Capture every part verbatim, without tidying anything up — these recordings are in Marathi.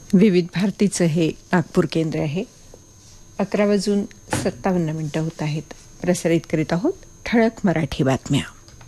विविध भारतीचं हे नागपूर केंद्र आहे. अकरा वाजून सत्तावन्न मिनिटं होत आहेत. प्रसारित करीत आहोत ठळक मराठी बातम्या.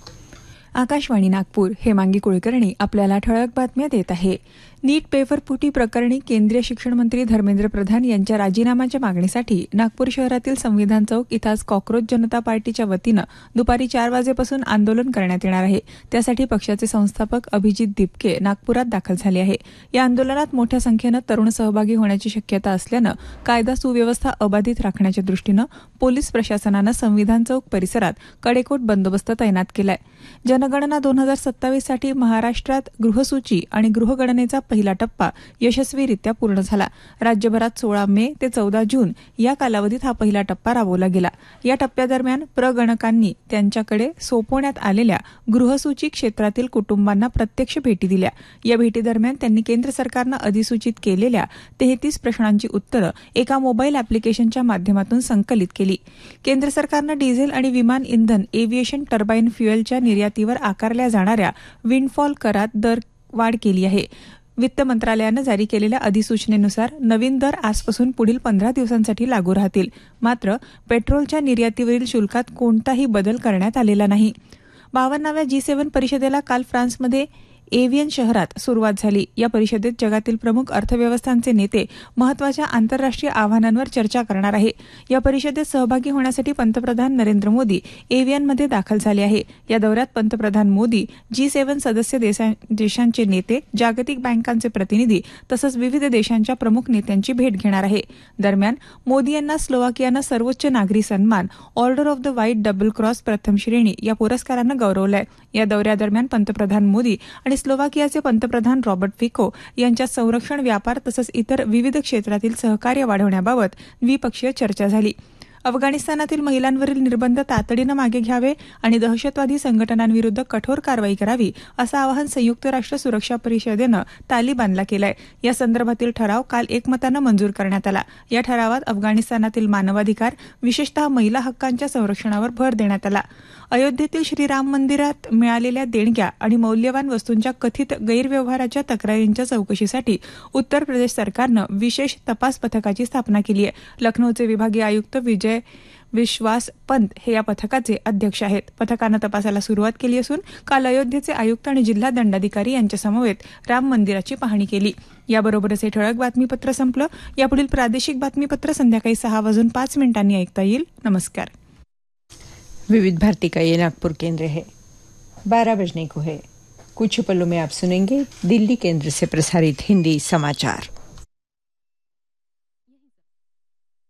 आकाशवाणी नागपूर. हेमांगी कुलकर्णी आपल्याला ठळक बातम्या देत आहे. नीट पेपरफुटी प्रकरणी केंद्रीय शिक्षण मंत्री धर्मेंद्र प्रधान यांच्या राजीनाम्याच्या मागणीसाठी नागपूर शहरातील संविधान चौक इथं आज कॉक्रोच जनता पार्टीच्या वतीनं दुपारी चार वाजेपासून आंदोलन करण्यात येणार आहे. त्यासाठी पक्षाचे संस्थापक अभिजित दिपके नागपुरात दाखल झाले आहे. या आंदोलनात मोठ्या संख्येनं तरुण सहभागी होण्याची शक्यता असल्यानं कायदा सुव्यवस्था अबाधित राखण्याच्या दृष्टीनं पोलीस प्रशासनानं संविधान चौक परिसरात कडेकोट बंदोबस्त तैनात केलाय. जनगणना दोन हजार सत्तावीससाठी महाराष्ट्रात गृहसूची आणि गृहगणनेचा पहिला टप्पा यशस्वीरित्या पूर्ण झाला. राज्यभरात सोळा मे ते चौदा जून या कालावधीत हा पहिला टप्पा राबवला गेला. या टप्प्यादरम्यान प्रगणकांनी त्यांच्याकडे सोपवण्यात आलेल्या गृहसूची क्षेत्रातील कुटुंबांना प्रत्यक्ष भेटी दिल्या. या भेटीदरम्यान त्यांनी केंद्र सरकारनं अधिसूचित केलेल्या तेहतीस प्रश्नांची उत्तरं एका मोबाईल अॅप्लिकेशनच्या माध्यमातून संकलित केली. केंद्र सरकारनं डिझेल आणि विमान इंधन एव्हिएशन टर्बाईन फ्युएलच्या निर्यातीवर आकारल्या जाणाऱ्या विंडफॉल करात दर वाढ केली आहे. वित्त मंत्रालयानं जारी केलेल्या अधिसूचनेनुसार नवीन दर आजपासून पुढील पंधरा दिवसांसाठी लागू राहतील. मात्र पेट्रोलच्या निर्यातीवरील शुल्कात कोणताही बदल करण्यात आलेला नाही. बावन्नाव्या जी सेव्हन परिषदेला काल फ्रान्समध्ये एव्हियन शहरात सुरुवात झाली. या परिषदेत जगातील प्रमुख अर्थव्यवस्थांचे नेते महत्वाच्या आंतरराष्ट्रीय आव्हानांवर चर्चा करणार आहे. या परिषदेत सहभागी होण्यासाठी पंतप्रधान नरेंद्र मोदी एव्हियनमध्ये दाखल झाले आहे. या दौऱ्यात पंतप्रधान मोदी जी सेव्हन सदस्य देशांचे नेते, जागतिक बँकांचे प्रतिनिधी तसंच विविध देशांच्या प्रमुख नेत्यांची भेट घेणार आहे. दरम्यान मोदी यांना स्लोवाकियानं सर्वोच्च नागरी सन्मान order of the white double cross प्रथम श्रेणी या पुरस्कारानं गौरवलंय. या दौऱ्यादरम्यान पंतप्रधान मोदी आणि स्लोवाकियाचे पंतप्रधान रॉबर्ट फिको यांच्यात संरक्षण, व्यापार तसंच इतर विविध क्षेत्रातील सहकार्य वाढवण्याबाबत द्विपक्षीय चर्चा झाली. अफगाणिस्तानातील महिलांवरील निर्बंध तातडीनं मागे घ्यावे आणि दहशतवादी संघटनांविरुद्ध कठोर कारवाई करावी असं आवाहन संयुक्त राष्ट्र सुरक्षा परिषदेनं तालिबानला केलंय. या संदर्भातील ठराव काल एकमतानं मंजूर करण्यात आला. या ठरावात अफगाणिस्तानातील मानवाधिकार, विशेषतः महिला हक्कांच्या संरक्षणावर भर देण्यात आला. अयोध्येतील श्रीराम मंदिरात मिळालेल्या देणग्या आणि मौल्यवान वस्तूंच्या कथित गैरव्यवहाराच्या तक्रारींच्या चौकशीसाठी उत्तर प्रदेश सरकारनं विशेष तपास पथकाची स्थापना केली आहे. लखनौचे विभागीय आयुक्त विजय विश्वास पंत हे या पथकाचे अध्यक्ष आहेत. पथकानं तपासाला सुरुवात केली असून काल अयोध्येचे आयुक्त आणि जिल्हा दंडाधिकारी यांच्या समवेत राम मंदिराची पाहणी केली. याबरोबरच हे ठळक बातमीपत्र संपलं. यापुढील प्रादेशिक बातमीपत्र संध्याकाळी सहा वाजून पाच मिनिटांनी ऐकता येईल. नमस्कार. विविध भारती का ये नागपुर केंद्र है. बारह बजने को है. कुछ पलों में आप सुनेंगे दिल्ली केंद्र से प्रसारित हिंदी समाचार.